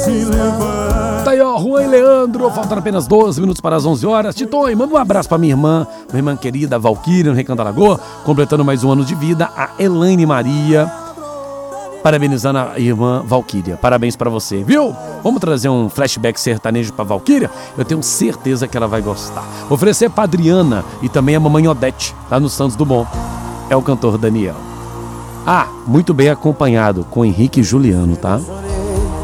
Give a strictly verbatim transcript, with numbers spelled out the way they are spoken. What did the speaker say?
Tá aí, ó, Juan e Leandro, faltando apenas doze minutos para as onze horas. Titonho, manda um abraço pra minha irmã, minha irmã querida, Valquíria, no Recanto da Lagoa, completando mais um ano de vida, a Elaine Maria, parabenizando a irmã Valquíria. Parabéns pra você, viu? Vamos trazer um flashback sertanejo pra Valquíria? Eu tenho certeza que ela vai gostar. Oferecer pra Adriana e também a mamãe Odete, lá no Santos do Bom. É o cantor Daniel. Ah, muito bem acompanhado com Henrique e Juliano, tá?